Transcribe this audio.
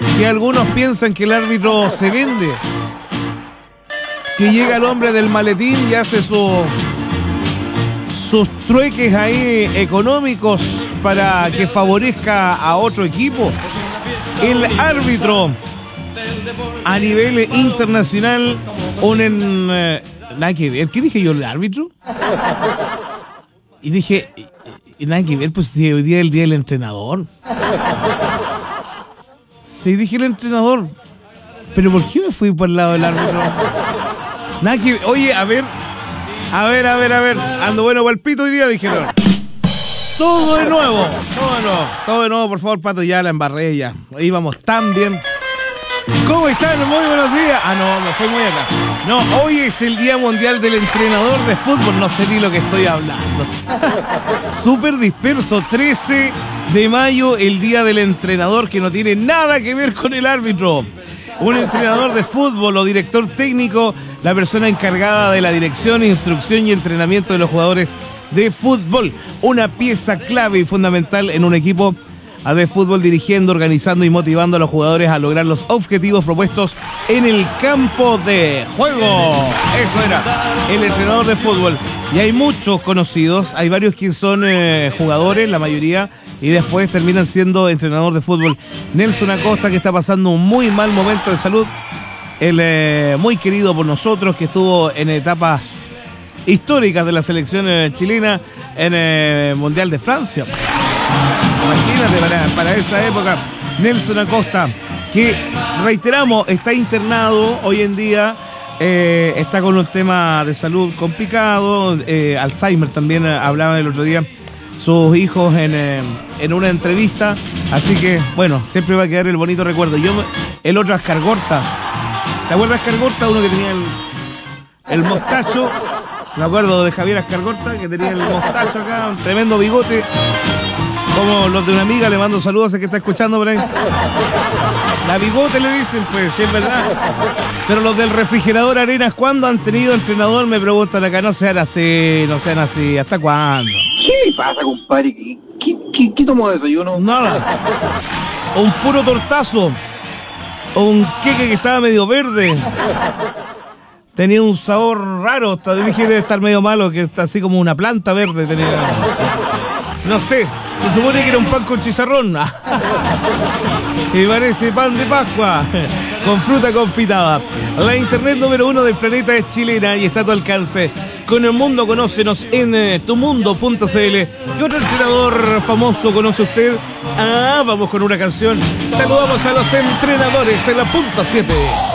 que algunos piensan que el árbitro se vende, que llega el hombre del maletín y hace sus trueques ahí económicos para que favorezca a otro equipo. El árbitro a nivel internacional, nada que ver. ¿Qué dije yo, el árbitro? Y dije, nada que ver, pues hoy día es el día del entrenador. Sí, dije el entrenador. Pero ¿por qué me fui por el lado del árbitro? Nada que ver. Oye, a ver. Ando bueno para el pito hoy día, dijeron. Todo de nuevo, por favor, Pato, ya la embarré ya. Íbamos tan bien. ¿Cómo están? Muy buenos días. No, me fui muy acá. No, hoy es el Día Mundial del Entrenador de Fútbol. No sé ni lo que estoy hablando. Súper disperso. 13 de mayo, el Día del Entrenador, que no tiene nada que ver con el árbitro. Un entrenador de fútbol o director técnico, la persona encargada de la dirección, instrucción y entrenamiento de los jugadores de fútbol. Una pieza clave y fundamental en un equipo de fútbol, dirigiendo, organizando y motivando a los jugadores a lograr los objetivos propuestos en el campo de juego. Eso era el entrenador de fútbol. Y hay muchos conocidos, hay varios que son jugadores, la mayoría, y después terminan siendo entrenador de fútbol. Nelson Acosta, que está pasando un muy mal momento de salud, muy querido por nosotros, que estuvo en etapas históricas de la selección chilena en el Mundial de Francia. Imagínate, para esa época, Nelson Acosta, que reiteramos, está internado hoy en día, está con un tema de salud complicado, Alzheimer también hablaban el otro día sus hijos en una entrevista, así que bueno, siempre va a quedar el bonito recuerdo. El otro Ascargorta, ¿te acuerdas de Ascargorta? Uno que tenía el mostacho, me acuerdo de Javier Ascargorta, que tenía el mostacho acá, un tremendo bigote, como los de una amiga. Le mando saludos a que está escuchando por ahí. La bigote le dicen, pues, sí es verdad. Pero los del refrigerador Arenas, ¿cuándo han tenido entrenador? Me preguntan acá. No sean así. ¿Hasta cuándo? ¿Qué le pasa, compadre? ¿Qué tomó de desayuno? Nada. Un puro tortazo. O un queque que estaba medio verde. Tenía un sabor raro. Dije debe estar medio malo, que está así como una planta verde. Tenía. No sé. Se supone que era un pan con chicharrón. Y parece pan de Pascua con fruta confitada. La internet número 1 del planeta es chilena y está a tu alcance. Con el mundo, conócenos en tumundo.cl. ¿Qué otro entrenador famoso conoce usted? Vamos con una canción. Saludamos a los entrenadores en la punta 7.